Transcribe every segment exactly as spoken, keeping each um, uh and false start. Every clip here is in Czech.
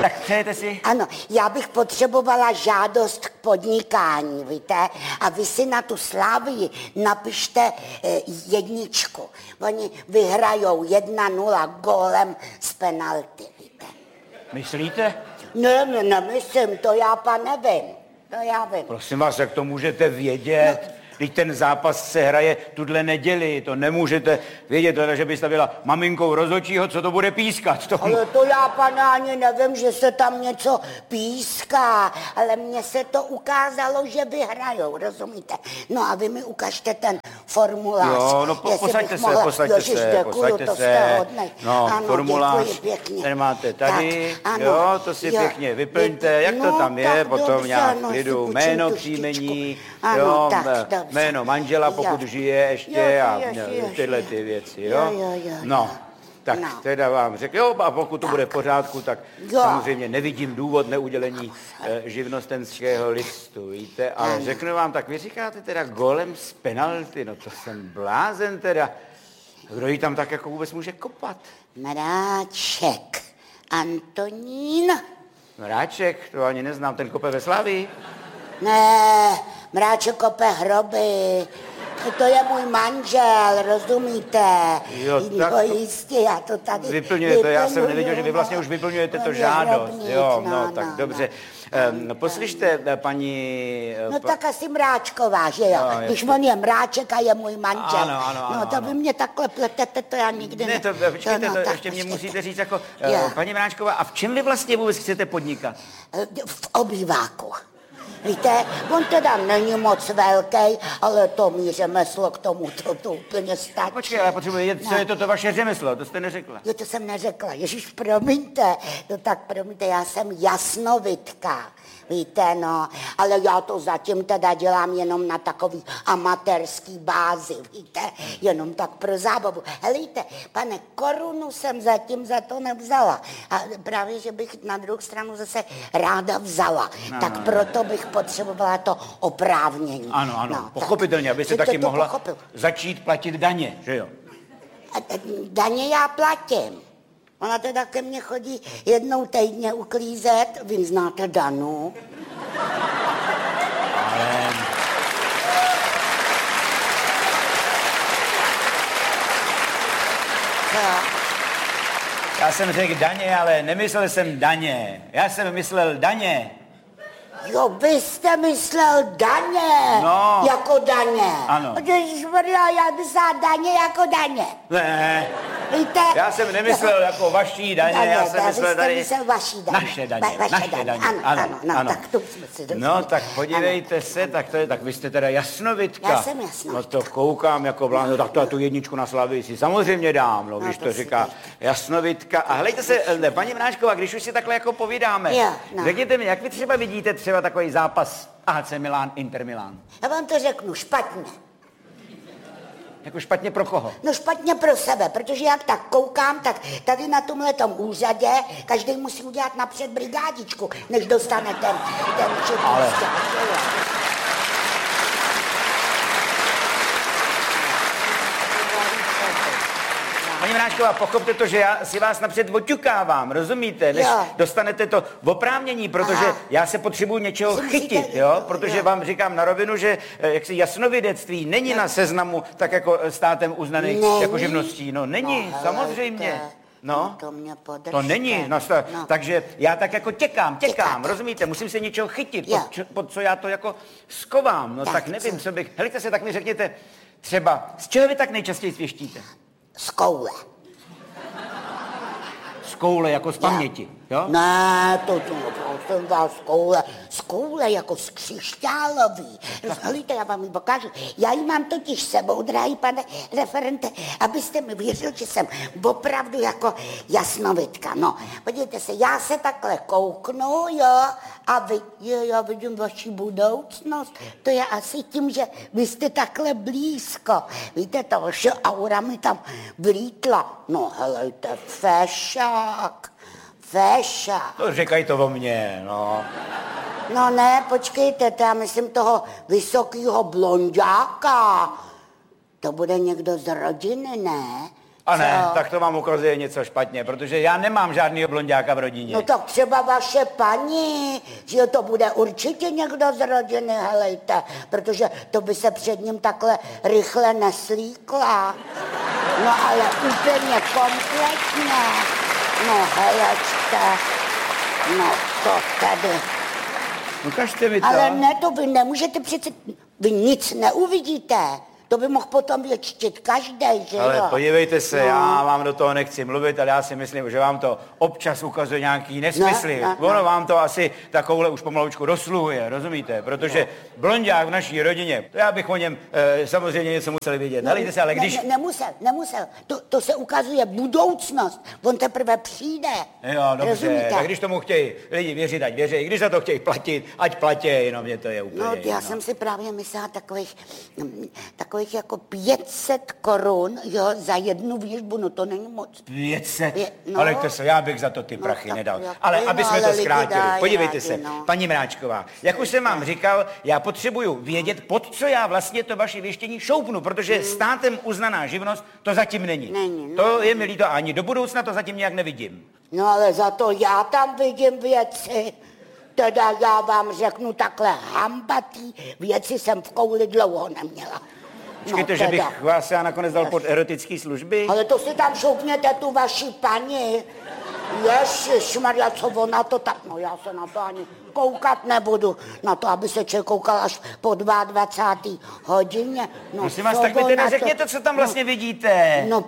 tak přejete si? Ano, já bych potřebovala žádost k podnikání, víte? A vy si na tu Slávii napište eh, jedničku. Oni vyhrajou jedna nula gólem z penalty, víte? Myslíte? Ne, ne, nemyslím, to já pa nevím. To já vím. Prosím vás, jak to můžete vědět? No. Když ten zápas se hraje tuhle neděli, to nemůžete vědět, že byste byla maminkou rozhodčího, co to bude pískat. To... Ale to já, pane, ani nevím, že se tam něco píská, ale mně se to ukázalo, že vyhrajou, rozumíte? No a vy mi ukažte ten formulář. Jo, no po, posaďte se, mohla... posaďte Ježiš, se, děkuju, posaďte to se. No, ano, formulář, ten máte tady, tak, ano, jo, to si jo, pěkně vyplňte, jak no, to tam je, potom dobře, nějak no, lidu, jméno, příjmení, ano, jo, tak, jméno manžela, pokud jo. žije ještě jo, a jo, jo, tyhle ty věci, jo? Jo, jo, jo, no, tak no. teda vám řekl, jo, a pokud to tak. bude v pořádku, tak jo. samozřejmě nevidím důvod neudělení eh, živnostenského listu, víte, ale ano. řeknu vám, tak vy říkáte teda golem z penalty, no to jsem blázen teda, kdo jí tam tak jako vůbec může kopat? Mráček, Antonín. Mráček, to ani neznám, ten kope ve Slavii. Ne, Mráček kope hroby. To je můj manžel, rozumíte? Jo, tak no, jistě, já to tady vyplňujete, to já jsem nevěděl, že vy vlastně už vyplňujete to žádost. Hrobník, jo, no, no tak no, dobře. No. Um, poslyšte, paní... No tak asi Mráčková, že jo? No, když on je Mráček a je můj manžel. Ano, ano, ano. No to ano. vy mě takhle pletete, to já nikdy ne... Ne, to, počkejte, to, to, no, to ještě mě musíte říct jako, uh, paní Mráčková, a v čem vy vlastně vůbec chcete podnikat? V obýváku. Víte, on teda není moc velký, ale to mý řemeslo k tomu, to, to úplně stačí. Počkej, ale potřebuji vědět, co no. je to, to vaše řemeslo, to jste neřekla. Jo, to jsem neřekla, ježiš, promiňte, no tak promiňte, já jsem jasnovidka, víte, no, ale já to zatím teda dělám jenom na takový amatérský bázi, víte, jenom tak pro zábavu. Helejte, pane, korunu jsem zatím za to nevzala a právě, že bych na druhou stranu zase ráda vzala, no, tak no, proto bych potřebovala to oprávnění. Ano, ano, no, pochopitelně, abyste taky mohla pochopil. začít platit daně, že jo? A, a, daně já platím. Ona teda ke mně chodí jednou týdně uklízet, vy znáte Danu. Ale... Já jsem řekl daně, ale nemyslel jsem daně. Já jsem myslel daně. Jo, vy jste myslel daně. No. Jako daně. Ano. Ježišmarja, já myslel daně jako daně. Ne. Víte? Já jsem nemyslel jako vaší daně, daně já jsem myslel tady... myslel vaší daně. Naše daně, Va, naše daně. daně. Ano, ano, ano, ano. Tak to jsme si dostali. No, tak podívejte ano. se, tak to je, tak vy jste teda jasnovidka. Já jsem jasnovidka. No to koukám jako blán, no, tak to tu jedničku na Slavii si samozřejmě dám, no, když no, to, to říká teď. jasnovidka. A hlejte se, ne, paní Mráčková, když už si takhle jako povídáme, jo, no. řekněte mi, jak vy třeba vidíte třeba takový zápas A C Milan, Inter Milan? Já vám to řeknu, špatně. Jako špatně pro koho? No špatně pro sebe, protože jak tak koukám, tak tady na tomhletom úřadě každý musí udělat napřed brigádičku, než dostane ten, ten čip. Ale... Paní Mráčková, pochopte to, že já si vás napřed oťukávám, rozumíte? Než jo. dostanete to v oprávnění, protože Aha. já se potřebuji něčeho si chytit, musíte... jo? Protože jo. vám říkám na rovinu, že jaksi jasnovidectví není no. na seznamu tak jako státem uznaný není. jako živností. No není, no, samozřejmě. No, to mě podržte. To není, no, to, no. takže já tak jako těkám, těkám, Těkat. rozumíte? Musím se něčeho chytit, pod, pod co já to jako skovám. No tak, tak nevím, co, co bych... Helejte se, tak mi řekněte třeba, z čeho vy tak nejčastěji svěštíte? Z koule. Z koule, jako z paměti, jo? Ne, to jsem dal z koule. Z koule, jako z křišťálový. Rozhlíte, já vám ji pokážu. Já ji mám totiž sebou, drahý pane referente, abyste mi věřil, že jsem opravdu jako jasnovidka. No, podívejte se, já se takhle kouknu, jo, a vy, jo, já vidím vaši budoucnost. To je asi tím, že vy jste takhle blízko. Víte, ta vaše aura mi tam vlítla. No, helejte, fešák. Fešák. No, říkaj to o mně, no. No ne, počkejte, to já myslím toho vysokýho blonďáka. To bude někdo z rodiny, ne? A ne, Co? tak to vám ukazuje něco špatně, protože já nemám žádného blonďáka v rodině. No tak třeba vaše paní, že to bude určitě někdo z rodiny, helejte, protože to by se před ním takhle rychle neslíkla. No ale úplně kompletně. No helečte, no to tady. Ukažte mi to. Ale ne, to vy nemůžete přece, vy nic neuvidíte. To by mohl potom věčtit každý, že Ale jo? podívejte se, no. já vám do toho nechci mluvit, ale já si myslím, že vám to občas ukazuje nějaký nesmysly. Ne, ne, ono ne. vám to asi takovouhle už pomaloučku dosluhuje, rozumíte? Protože no. blonďák v naší rodině, to já bych o něm e, samozřejmě něco musel vědět. No, Nalejte se, ale když... Ne, ne, nemusel, nemusel. To, to se ukazuje budoucnost. On teprve přijde. Jo, dobře, rozumíte? tak když tomu chtějí lidi věřit, ať věří, když za to chtějí platit, ať platí, jenom mě to je úplně No, já jedno. jsem si právě myslela takových, mm, takových jako pět set korun, jo, za jednu výžbu, no to není moc. pět set? Je- no. Ale to se, já bych za to ty prachy tak nedal. jak Ale vy, aby no, jsme ale to lidi zkrátili, dají podívejte rádi, se, no. paní Mráčková, jak už jsem vám říkal, já potřebuju vědět, pod co já vlastně to vaše věštění šoupnu, protože státem uznaná živnost to zatím není. Není, no. To je mi líto, ani do budoucna to zatím nějak nevidím. No ale za to já tam vidím věci. Teda já vám řeknu takhle, hambatý věci jsem v kouli dlouho neměla. Počkejte, No, že teda. bych vás já nakonec dal pod erotické služby? Ale to si tam šoupněte tu vaši paní. Ježišmarja, co ona to tak, no já se na to ani koukat nebudu, na to, aby se člověk koukal až po dvacáté druhé hodině. No, Prosím vás, co tak mi ona teda řekněte, co tam vlastně no, vidíte. No,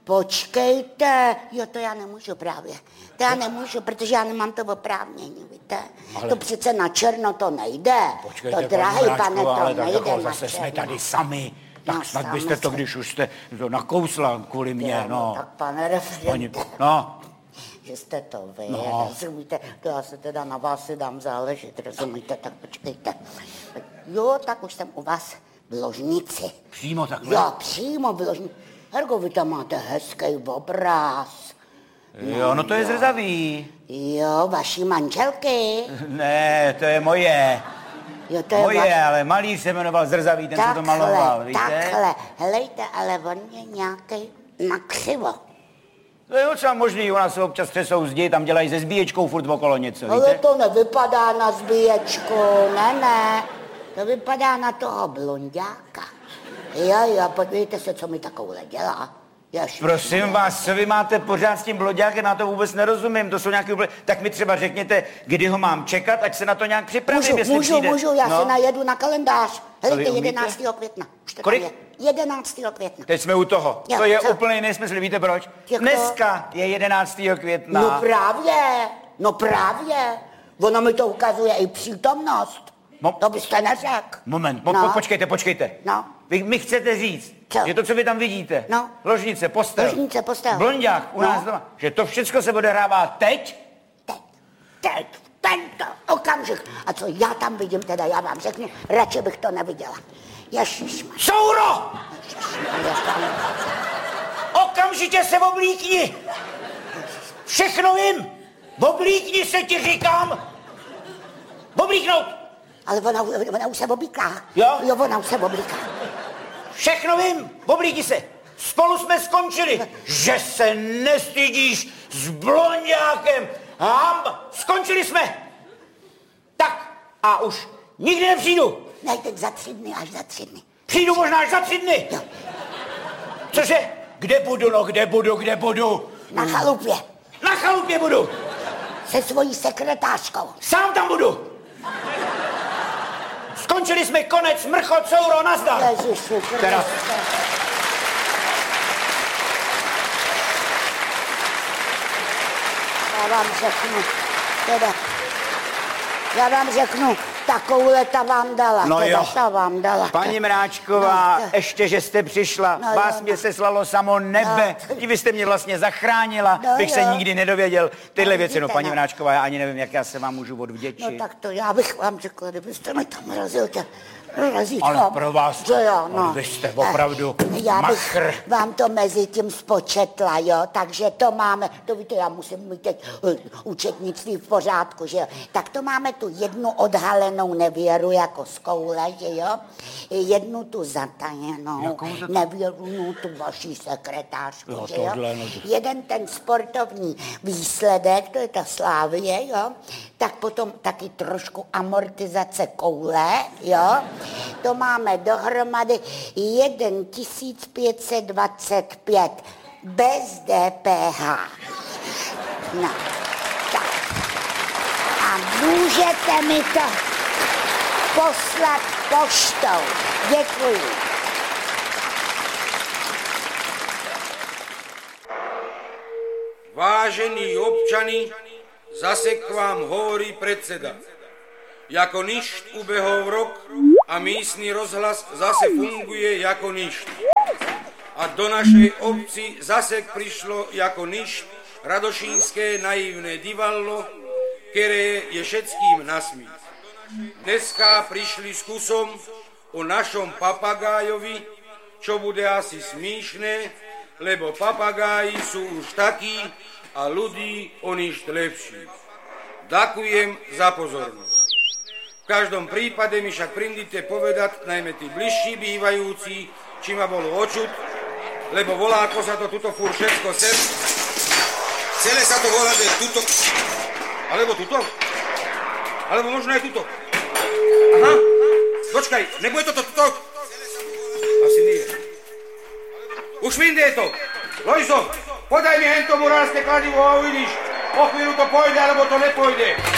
počkejte, jo, to já nemůžu právě. To já nemůžu, protože já nemám to oprávnění, víte. Ale- To přece na černo to nejde. Počkejte, to drahý paní pane, Mráčková, to ale tak nejde jako na zase černo. jsme tady sami. Tak No, snad sami byste to, jsme. když už jste to nakousla kvůli mě, Jo, no. Tak pane referente, Paní, no, že jste to vy, No. rozumíte, to já se teda na vás si dám záležet, rozumíte, tak počkejte. Jo, tak už jsem u vás v ložnici. přímo takhle. Jo, přímo v ložnici. Hergo, vy tam máte hezký obraz. Jo, no to je zrzavý. Jo, vaší manželky. Ne, to je moje. Jo, to je Moje, vaš... ale malíř se jmenoval Zrzavý, ten se to maloval, víte? takhle, helejte, ale on je nějaký nakřivo. To je docela možný, u nás se občas třesou zdi, tam dělají se zbíječkou furt okolo něco, Ale víte? to nevypadá na zbíječku, ne, ne. To vypadá na toho blonďáka. Jo, jo, podívejte se, co mi takovouhle dělá. Ježiš. Prosím vás, co vy máte pořád s tím bloďákem, na to vůbec nerozumím, to jsou nějaké úplně... Tak mi třeba řekněte, kdy ho mám čekat, ať se na to nějak připravím, Můžu, jestli můžu, přijde. můžu, já no. se najedu na kalendář. Helejte, umíte? jedenáctého května. Už to Kolik? tam je. jedenáctého května. Teď jsme u toho. Jo, to je co? úplný nesmysl, víte proč? Jak to? Dneska je jedenáctého května. No právě, no právě. Ono mi to ukazuje i přítomnost. Mo- To byste neřekl. Moment, mo- No. po- počkejte, počkejte. No. Vy mi chcete říct, Co? že to, co vy tam vidíte, No. ložnice, postel, Ložnice, postel. blonďák u No. nás doma, že to všechno se odehrává teď? Teď, teď, tento okamžik. A co já tam vidím, teda já vám řeknu, radši bych to neviděla. Ježišmarja. Souro! Ježišmarja, tam- Okamžitě se oblíkni! Všechno vím! Oblíkni se, ti říkám! Oblíknout! Ale ona, ona už se oblíká. Jo? Jo, ona už se oblíká. Všechno vím! Oblíkni se! Spolu jsme skončili! Že se nestydíš s blonďákem! Hamba! Skončili jsme! Tak a už nikdy nepřijdu! Ne, teď za tři dny, až za tři dny. Přijdu možná až za tři dny! Jo. Cože? Kde budu, no kde budu, kde budu? Na chalupě. Na chalupě budu! Se svojí sekretářkou. Sám tam budu! Skončili jsme, konec, mrchot, souro, nazdar! Ježiši Teda. Kriste. Já vám řeknu, teda, já vám řeknu, takovouhle ta vám dala, No teda jo. ta vám dala. Paní Mráčková, No, to- ještě, že jste přišla, No vás jo, mě no. seslalo samo nebe, No. ti vy jste mě vlastně zachránila, No bych se jo. nikdy nedověděl. Tyhle No, věci, no vidíte, paní no. Mráčková, já ani nevím, jak já se vám můžu odvděčit. No tak to já bych vám řekla, kdybyste mi tam mrazil tě Razítko. Ale pro vás, že jo, no. vy jste opravdu já bych machr. vám to mezi tím spočetla, jo, takže to máme, to víte, já musím mít teď uh, účetnictví v pořádku, že jo, tak to máme tu jednu odhalenou nevěru jako z koule, že jo, jednu tu zatajenou zat... nevěru, no, tu vaší sekretářku, jo, že jo, tohle, no, to... jeden ten sportovní výsledek, to je ta Slávie, jo, tak potom taky trošku amortizace koule, jo, to máme dohromady jeden tisíc pět set dvacet pět bez D P H. No, tak. A můžete mi to poslat poštou. Děkuji. Vážení občani, zase k vám hovorí predseda. Jako ništ ubehol rok a místny rozhlas zase funguje jako ništ. A do našej obci zase prišlo jako ništ radošínské naivné divadlo, které je všetkým nasmích. Dneska prišli s kusom o našom papagájovi, čo bude asi smíšné, lebo papagáji sú už takí a ľudí o ništ lepší. Ďakujem za pozornosť. V každom prípade mi však prindite povedať, najmä tí bližší bývajúci, či ma bolo očuť, lebo volá, ako sa to tuto furt všetko sem. Celé sa to volá, že tuto... Alebo tuto? Alebo možno aj tuto. Aha, počkaj, nebude to tuto? Asi nie. Už vinde je to. Lojzo, podaj mi hen tomu rázne kladivo a uvidíš. Po chvíľu to pôjde, alebo to nepôjde.